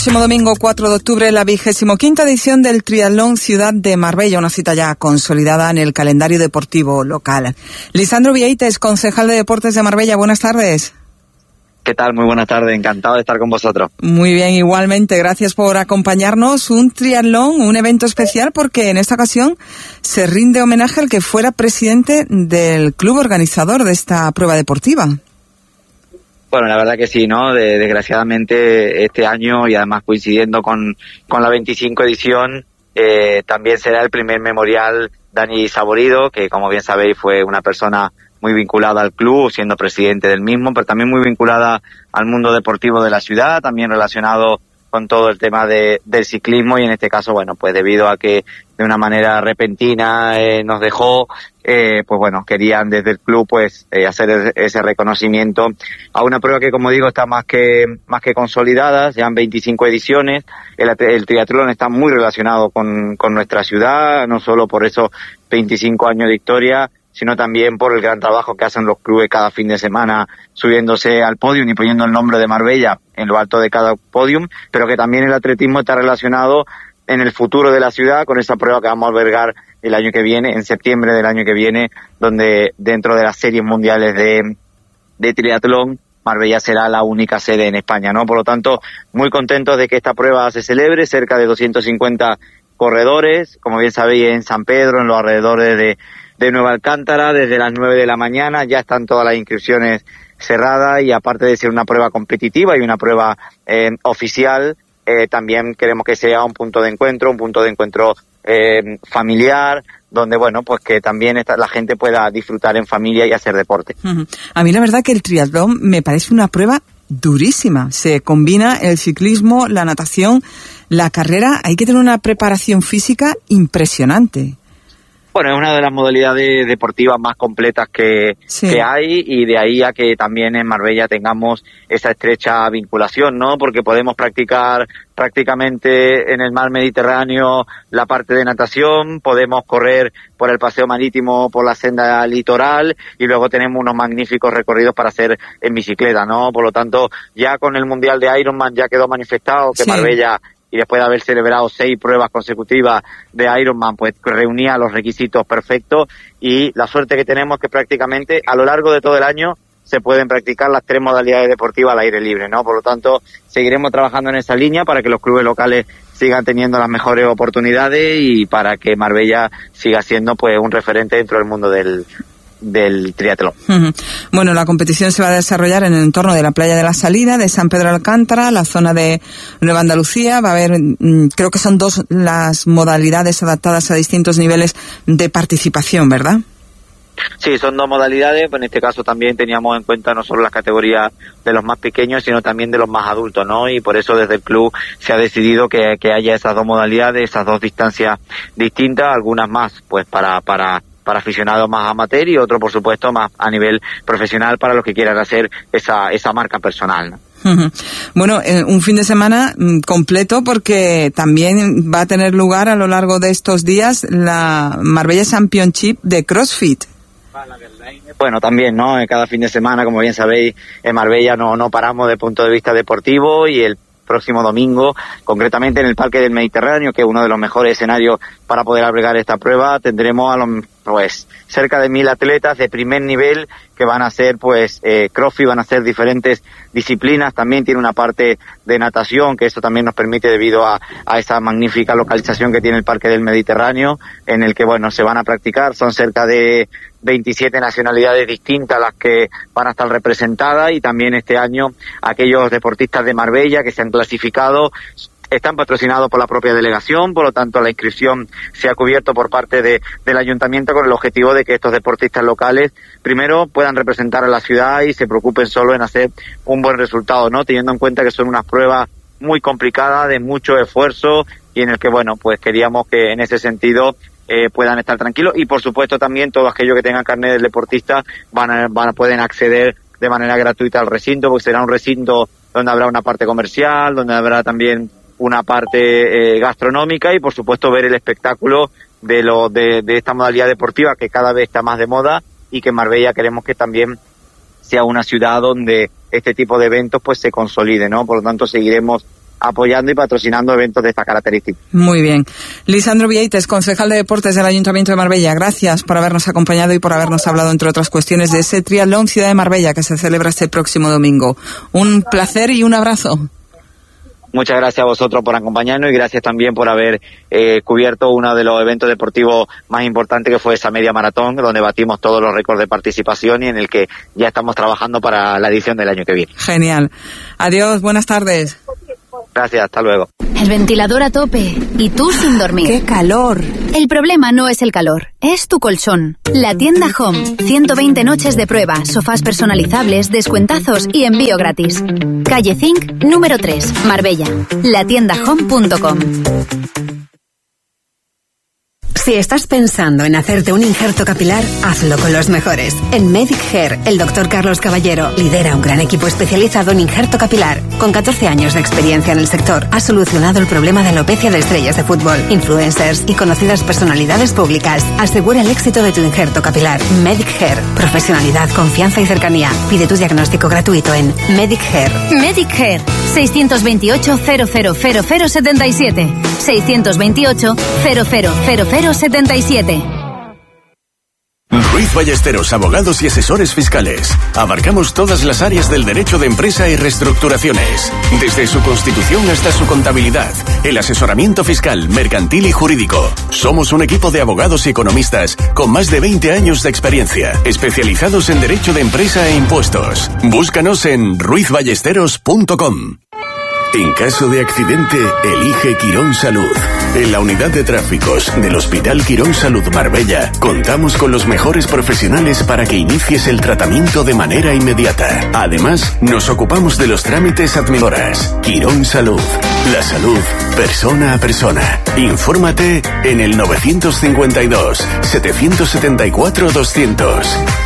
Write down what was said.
Próximo domingo 4 de octubre, la 25ª edición del Triatlón Ciudad de Marbella, una cita ya consolidada en el calendario deportivo local. Lisandro Vieites, concejal de Deportes de Marbella, buenas tardes. ¿Qué tal? Muy buenas tardes, encantado de estar con vosotros. Muy bien, igualmente, gracias por acompañarnos. Un triatlón, un evento especial porque en esta ocasión se rinde homenaje al que fuera presidente del club organizador de esta prueba deportiva. Bueno, la verdad que sí, ¿no? Desgraciadamente este año, y además coincidiendo con la 25 edición, también será el primer memorial Dani Saborido, que como bien sabéis fue una persona muy vinculada al club, siendo presidente del mismo, pero también muy vinculada al mundo deportivo de la ciudad, también relacionado con todo el tema del ciclismo, y en este caso, bueno, pues debido a que de una manera repentina nos dejó, pues bueno, querían desde el club pues hacer ese reconocimiento a una prueba que, como digo, está más que consolidada, ya han 25 ediciones. El triatlón está muy relacionado con nuestra ciudad, no solo por esos 25 años de historia, sino también por el gran trabajo que hacen los clubes cada fin de semana subiéndose al podium y poniendo el nombre de Marbella en lo alto de cada podium, pero que también el atletismo está relacionado en el futuro de la ciudad con esa prueba que vamos a albergar el año que viene, en septiembre del año que viene, donde dentro de las series mundiales de triatlón, Marbella será la única sede en España, ¿no? Por lo tanto, muy contentos de que esta prueba se celebre, cerca de 250 corredores, como bien sabéis, en San Pedro, en los alrededores de Nueva Alcántara, desde las 9 de la mañana, ya están todas las inscripciones cerradas, y aparte de ser una prueba competitiva y una prueba oficial, también queremos que sea un punto de encuentro familiar, donde, bueno, pues que también la gente pueda disfrutar en familia y hacer deporte. A mí la verdad que el triatlón me parece una prueba durísima. Se combina el ciclismo, la natación, la carrera. Hay que tener una preparación física impresionante. Bueno, es una de las modalidades deportivas más completas que hay, y de ahí a que también en Marbella tengamos esa estrecha vinculación, ¿no? Porque podemos practicar prácticamente en el mar Mediterráneo la parte de natación, podemos correr por el paseo marítimo, por la senda litoral, y luego tenemos unos magníficos recorridos para hacer en bicicleta, ¿no? Por lo tanto, ya con el Mundial de Ironman ya quedó manifestado que Marbella, y después de haber celebrado 6 pruebas consecutivas de Ironman, pues reunía los requisitos perfectos, y la suerte que tenemos es que prácticamente a lo largo de todo el año se pueden practicar las 3 modalidades deportivas al aire libre, ¿no? Por lo tanto, seguiremos trabajando en esa línea para que los clubes locales sigan teniendo las mejores oportunidades y para que Marbella siga siendo pues un referente dentro del mundo del triatlón. Bueno, la competición se va a desarrollar en el entorno de la playa de la Salida, de San Pedro de Alcántara, la zona de Nueva Andalucía. Va a haber, creo que son 2 las modalidades adaptadas a distintos niveles de participación, ¿verdad? Sí, son 2 modalidades, pues en este caso también teníamos en cuenta no solo las categorías de los más pequeños, sino también de los más adultos, ¿no? Y por eso desde el club se ha decidido que haya esas 2 modalidades, esas 2 distancias distintas, algunas más pues para aficionados más amateur, y otro, por supuesto, más a nivel profesional para los que quieran hacer esa marca personal, ¿no? Bueno, un fin de semana completo, porque también va a tener lugar a lo largo de estos días la Marbella Championship de CrossFit. Bueno, también, ¿no? Cada fin de semana, como bien sabéis, en Marbella no paramos desde el punto de vista deportivo, y el próximo domingo, concretamente en el Parque del Mediterráneo, que es uno de los mejores escenarios para poder albergar esta prueba, tendremos cerca de 1000 atletas de primer nivel que van a hacer CrossFit, van a hacer diferentes disciplinas. También tiene una parte de natación, que eso también nos permite, debido a esa magnífica localización que tiene el Parque del Mediterráneo, en el que, bueno, se van a practicar. Son cerca de 27 nacionalidades distintas las que van a estar representadas, y también este año aquellos deportistas de Marbella que se han clasificado están patrocinados por la propia delegación, por lo tanto la inscripción se ha cubierto por parte del ayuntamiento, con el objetivo de que estos deportistas locales primero puedan representar a la ciudad y se preocupen solo en hacer un buen resultado, ¿no? Teniendo en cuenta que son unas pruebas muy complicadas, de mucho esfuerzo, y en el que, bueno, pues queríamos que en ese sentido puedan estar tranquilos, y por supuesto también todos aquellos que tengan carnet de deportista pueden acceder de manera gratuita al recinto, porque será un recinto donde habrá una parte comercial, donde habrá también una parte gastronómica, y por supuesto ver el espectáculo de esta modalidad deportiva que cada vez está más de moda, y que en Marbella queremos que también sea una ciudad donde este tipo de eventos pues se consolide, ¿no? Por lo tanto seguiremos apoyando y patrocinando eventos de esta característica. Muy bien. Lisandro Vieites, concejal de Deportes del Ayuntamiento de Marbella, gracias por habernos acompañado y por habernos hablado, entre otras cuestiones, de ese triatlón Ciudad de Marbella que se celebra este próximo domingo. Un placer y un abrazo. Muchas gracias a vosotros por acompañarnos y gracias también por haber cubierto uno de los eventos deportivos más importantes, que fue esa media maratón, donde batimos todos los récords de participación y en el que ya estamos trabajando para la edición del año que viene. Genial. Adiós, buenas tardes. Gracias, hasta luego. El ventilador a tope y tú sin dormir. ¡Qué calor! El problema no es el calor, es tu colchón. La tienda Home. 120 noches de prueba, sofás personalizables, descuentazos y envío gratis. Calle Zinc, número 3, Marbella. latiendahome.com. Si estás pensando en hacerte un injerto capilar, hazlo con los mejores. En Medic Hair, el Dr. Carlos Caballero lidera un gran equipo especializado en injerto capilar. Con 14 años de experiencia en el sector, ha solucionado el problema de alopecia de estrellas de fútbol, influencers y conocidas personalidades públicas. Asegura el éxito de tu injerto capilar. Medic Hair. Profesionalidad, confianza y cercanía. Pide tu diagnóstico gratuito en Medic Hair. Medic Hair. 628 000077. 628 000077. Ruiz Ballesteros, abogados y asesores fiscales. Abarcamos todas las áreas del derecho de empresa y reestructuraciones, desde su constitución hasta su contabilidad, el asesoramiento fiscal, mercantil y jurídico. Somos un equipo de abogados y economistas con más de 20 años de experiencia, especializados en derecho de empresa e impuestos. Búscanos en ruizballesteros.com. En caso de accidente, elige Quirón Salud. En la unidad de tráficos del Hospital Quirón Salud Marbella, contamos con los mejores profesionales para que inicies el tratamiento de manera inmediata. Además, nos ocupamos de los trámites administrativos. Quirón Salud. La salud, persona a persona. Infórmate en el 952 774 200.